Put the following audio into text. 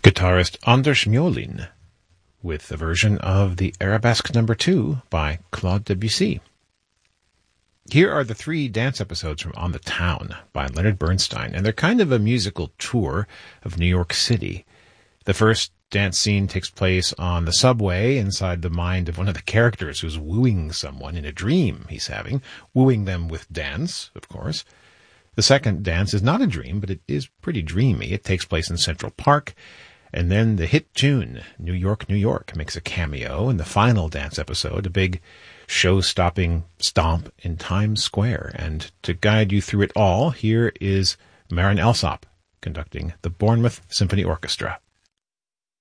guitarist Anders Mjolin with a version of the Arabesque No. 2 by Claude Debussy. Here are the 3 dance episodes from On the Town by Leonard Bernstein, and they're kind of a musical tour of New York City. The first dance scene takes place on the subway inside the mind of one of the characters who's wooing someone in a dream he's having, wooing them with dance, of course. The second dance is not a dream, but it is pretty dreamy. It takes place in Central Park, and then the hit tune, New York, New York, makes a cameo in the final dance episode, a big show-stopping stomp in Times Square. And to guide you through it all, here is Marin Alsop conducting the Bournemouth Symphony Orchestra.